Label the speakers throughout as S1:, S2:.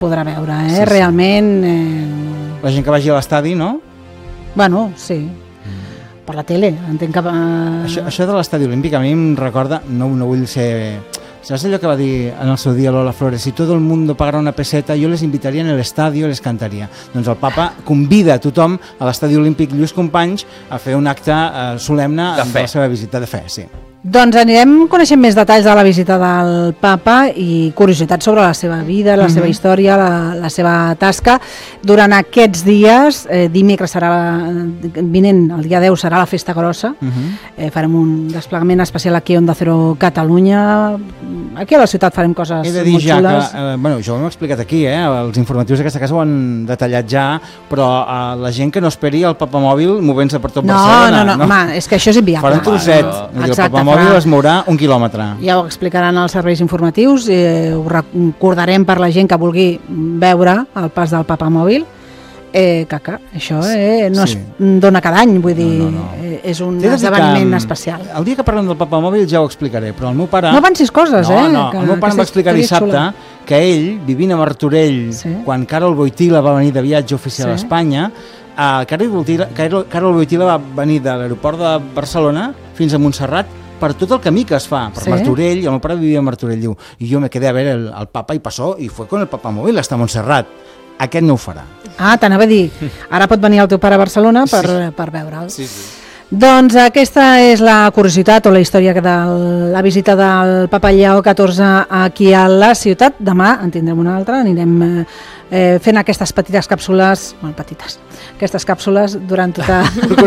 S1: podrà veure, realment...
S2: La gent que vagi a l'estadi, no?
S1: Bueno, sí, per la tele, entenc que...
S2: Això de l'estadi olímpic a mi em recorda, no vull ser... ¿Sabes allò que va dir en el seu dia Lola Flores? Si todo el mundo pagara una peseta, yo les invitaría en el estadio, les cantaria. Doncs el papa convida a tothom a l'estadi olímpic Lluís Companys a fer un acte solemne de la seva visita de fe, sí.
S1: Doncs anirem coneixent més detalls de la visita del papa i curiositats sobre la seva vida, la seva història, la seva tasca. Durant aquests dies, dimecres serà vinent, el dia 10 serà la festa grossa, farem un desplegament especial aquí a Onda Cero Catalunya, aquí a la ciutat farem coses molt xules.
S2: He de dir ja que, jo ho hem explicat aquí, els informatius d'aquesta casa ho han detallat ja, però la gent que no esperi el papamòbil movent-se per tot Barcelona.
S1: No, home, és que això és inviable.
S2: Farà un trosset, el papamòbil es mourà 1 quilòmetre.
S1: Ja ho explicaran els serveis informatius, ho recordarem per la gent que vulgui veure el pas del papamòbil, que això no es dona cada any, vull dir, és un esdeveniment especial.
S2: El dia que parlem del papamòbil ja ho explicaré, però el meu pare...
S1: No avancis coses,
S2: el meu pare em va explicar dissabte que ell, vivint a Martorell, quan Karol Wojtyla va venir de viatge oficial a Espanya, Karol Wojtyla va venir de l'aeroport de Barcelona fins a Montserrat per tot el camí que es fa, per Martorell, i el meu pare vivia a Martorell, diu, i jo me quedé a veure el papa i passó, i fue con el papamòbil hasta Montserrat. Aquest no ho farà.
S1: T'anava a dir, ara pot venir el teu pare a Barcelona per veure'l.
S2: Sí.
S1: Doncs aquesta és la curiositat o la història de la visita del papa Lleó XIV aquí a la ciutat. Demà en tindrem una altra, anirem fent aquestes petites càpsules, aquestes càpsules durant tota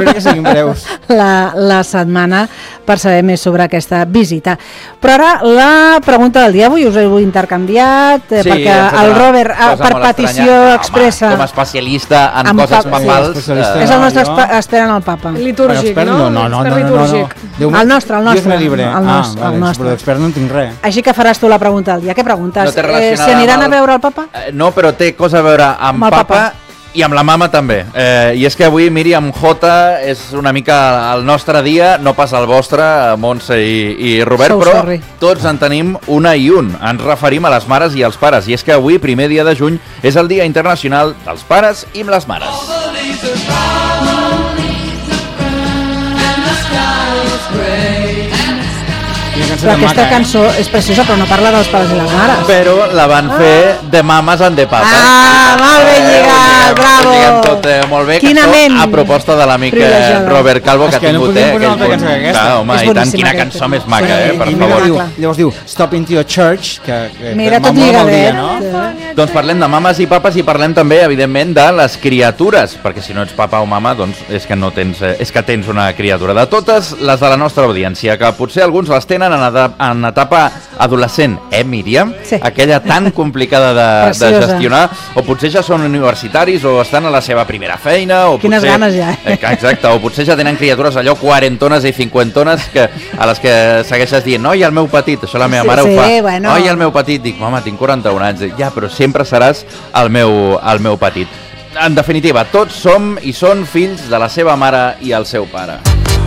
S1: la setmana per saber més sobre aquesta visita. Però ara la pregunta del dia, avui us heu intercanviat, perquè el Robert, per petició expressa...
S3: Com a especialista en coses papals...
S1: És el nostre expert en el papa.
S4: Litúrgic, no?
S1: El nostre.
S2: El nostre. D'expert no en tinc res.
S1: Així que faràs tu la pregunta del dia. Què preguntes? Si aniran a veure el papa?
S3: No, però té cosa a veure amb papa i amb la mama també. I és que avui Míriam J és una mica el nostre dia, no pas el vostre, Montse i Robert, però tots en tenim una i un. Ens referim a les mares i als pares. I és que avui, primer dia de juny, és el Dia Internacional dels Pares i les Mares.
S1: Però aquesta cançó és preciosa, però no parla dels pares i les mares.
S3: Però la van fer de mames and de papas.
S1: Molt ben lligat, bravo.
S3: Lliguem tot molt bé.
S1: Quina ment.
S3: A proposta de l'amic Robert Calvo, que ha tingut, home, i tant, quina cançó més maca, per favor.
S2: Llavors diu, Stop into your church,
S1: mira, tot lligadet.
S3: Doncs parlem de mames i papes i parlem també, evidentment, de les criatures, perquè si no ets papa o mama, doncs és que no tens, és que tens una criatura. De totes les de la nostra audiència, que potser alguns les tenen en etapa adolescent, Míriam?
S1: Sí.
S3: Aquella tan complicada de gestionar, o potser ja són universitaris o estan a la seva primera feina, o
S1: quines
S3: potser,
S1: ganes ja.
S3: Exacte, o potser ja tenen criatures allò quarentones i cinquantones a les que segueixes dient, oi, el meu petit, això la meva mare ho fa,
S1: bueno.
S3: Oi, el meu petit, dic, home, tinc 41 anys, ja, però sempre seràs el meu petit. En definitiva, tots som i són fills de la seva mare i el seu pare.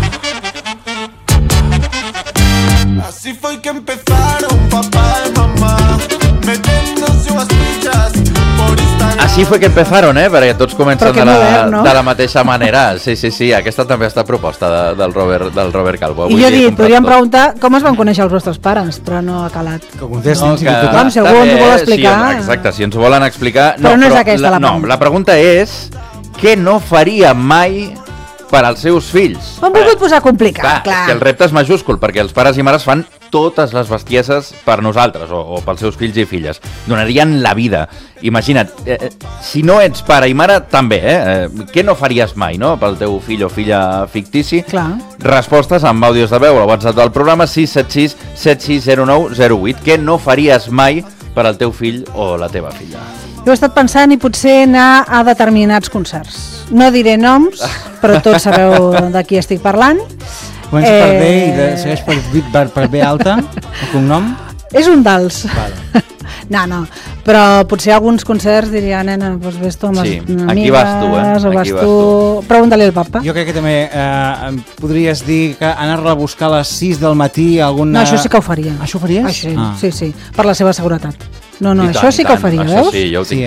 S5: Así fue que empezaron papá y mamá metiéndose unas pichas por Instagram.
S3: Así fue que empezaron, perquè tots comencen
S1: de
S3: la mateixa manera. Sí, aquesta també està proposta del Robert Calvo.
S1: I jo dic, podríem preguntar com es van conèixer els vostres pares, però no ha calat.
S2: Que contestin,
S1: si algú ens ho vol explicar.
S3: Sí, exacte, si ens ho volen explicar.
S1: Però no és aquesta la pregunta.
S3: No, la pregunta és què no faria mai per als seus fills.
S1: Ho hem volgut posar complicat, clar.
S3: És que el repte és majúscul, perquè els pares i mares fan totes les bestieses per nosaltres, o pels seus fills i filles. Donarien la vida. Imagina't, si no ets pare i mare, també, què no faries mai, no?, pel teu fill o filla fictici?
S1: Clar.
S3: Respostes amb àudios de veu al WhatsApp del programa 676 760908. Què no faries mai per al teu fill o la teva filla?
S1: Jo he estat pensant i potser anar a determinats concerts. No diré noms, però tots sabeu de qui estic parlant.
S2: Comença per B i segueix per B alta, el cognom?
S1: És un dels.
S2: Vale.
S1: No, però potser alguns concerts diria, nena, doncs vés tu amb les amigues,
S3: aquí vas tu,
S1: o vas tu... Pregunta-li al papa.
S2: Jo crec que també podries dir que anar-la a buscar a les 6 del matí alguna...
S1: No, això sí que ho faria.
S2: Això ho faries?
S1: Sí, per la seva seguretat. No,
S3: I
S1: això sí que ho faria,
S3: això
S1: veus?
S3: sí, jo ho tinc